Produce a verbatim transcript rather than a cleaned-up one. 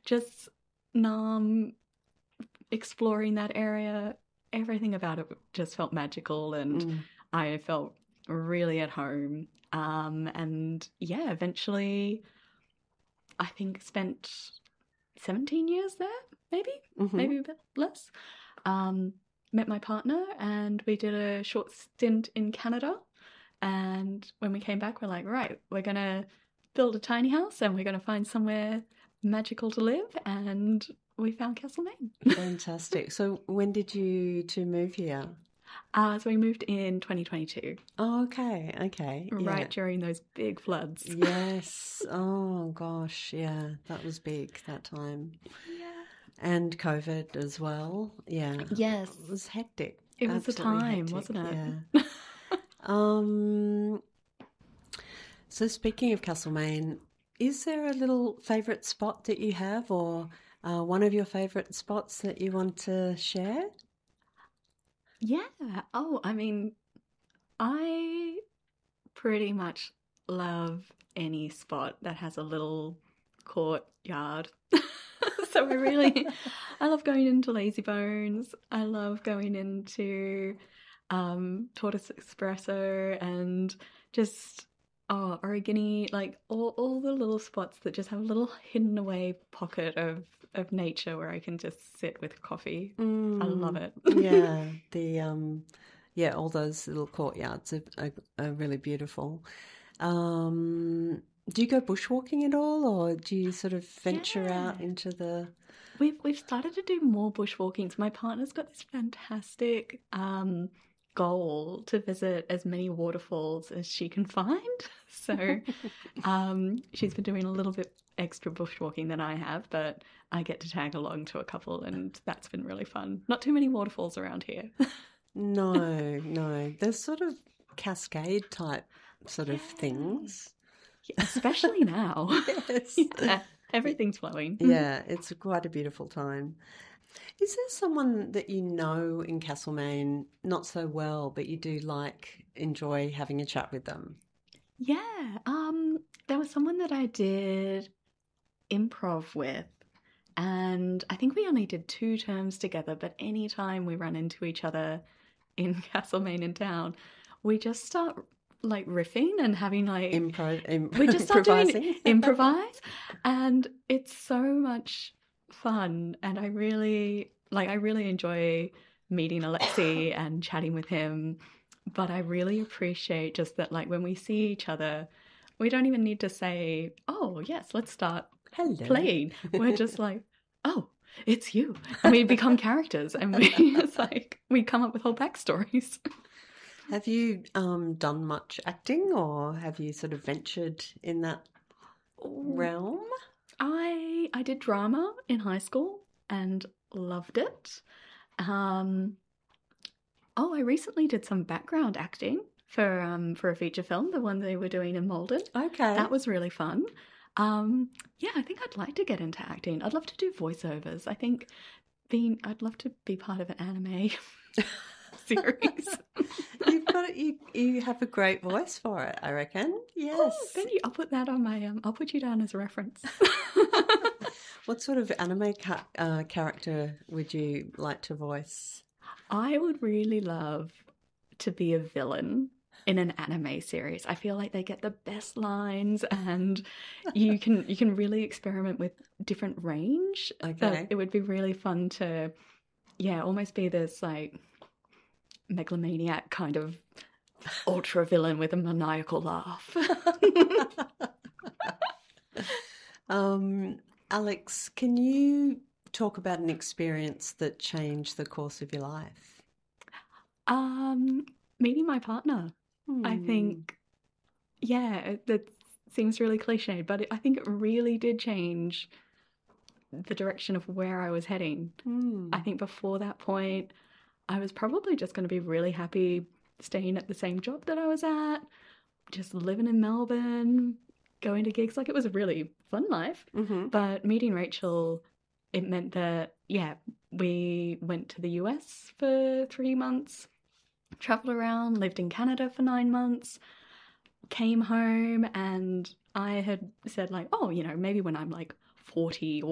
just Nam, exploring that area, everything about it just felt magical, and mm. I felt really at home. Um, and yeah, eventually I think spent seventeen years there, maybe, mm-hmm. maybe a bit less. Um, met my partner and we did a short stint in Canada. And when we came back, we're like, right, we're going to build a tiny house and we're going to find somewhere magical to live. And we found Castlemaine. Fantastic. So when did you two move here? Uh, so we moved in twenty twenty-two. Oh, okay, okay. Right yeah. during those big floods. Yes. Oh, gosh, yeah, that was big that time. Yeah. And COVID as well. Yeah. Yes. It was hectic. It was Absolutely a time, hectic. wasn't it? Yeah. um. So speaking of Castlemaine, is there a little favourite spot that you have, or uh, one of your favourite spots that you want to share? Yeah. Oh, I mean, I pretty much love any spot that has a little courtyard. So I really, I love going into Lazy Bones. I love going into um, Tortoise Espresso and just, oh, Origini, like all, all the little spots that just have a little hidden away pocket of, of nature where I can just sit with coffee. Mm, I love it. yeah, the um, yeah, all those little courtyards are, are, are really beautiful. Um, do you go bushwalking at all, or do you sort of venture yeah. out into the? We've we've started to do more bushwalkings. My partner's got this fantastic um, goal to visit as many waterfalls as she can find. So um, she's been doing a little bit extra bushwalking than I have, but I get to tag along to a couple, and that's been really fun. Not too many waterfalls around here. No, no. There's sort of cascade type sort of yeah. things. Yeah, especially now. Yes. Yeah, everything's flowing. Yeah, it's quite a beautiful time. Is there someone that you know in Castlemaine, not so well, but you do like, enjoy having a chat with them? Yeah, um, there was someone that I did improv with, and I think we only did two terms together, but any time we run into each other in Castlemaine in town, we just start like riffing and having like Impro- im- we just start doing improvise, and it's so much fun. And I really like I really enjoy meeting Alexi and chatting with him, but I really appreciate just that, like, when we see each other, we don't even need to say, oh yes, let's start Hello. playing. We're just like, oh, it's you, and we become characters, and we it's like we come up with whole backstories. Have you um, done much acting, or have you sort of ventured in that realm? I I did drama in high school and loved it. Um, oh, I recently did some background acting for um for a feature film, the one they were doing in Malden. Okay, that was really fun. Um, yeah, I think I'd like to get into acting. I'd love to do voiceovers. I think being I'd love to be part of an anime series. You've got it. You you have a great voice for it, I reckon. Yes. Oh, thank you. I'll put that on my. Um, I'll put you down as a reference. What sort of anime ca- uh, character would you like to voice? I would really love to be a villain in an anime series. I feel like they get the best lines, and you can you can really experiment with different range. Okay. So it would be really fun to, yeah, almost be this like megalomaniac kind of ultra villain with a maniacal laugh. um, Alex, can you talk about an experience that changed the course of your life? Um, meeting my partner. Hmm. I think, yeah, that seems really cliched, but I think it really did change the direction of where I was heading. Hmm. I think before that point, I was probably just going to be really happy staying at the same job that I was at, just living in Melbourne, going to gigs. Like, it was a really fun life. Mm-hmm. But meeting Rachel, it meant that, yeah, we went to the U S for three months, travelled around, lived in Canada for nine months, came home, and I had said, like, oh, you know, maybe when I'm like forty or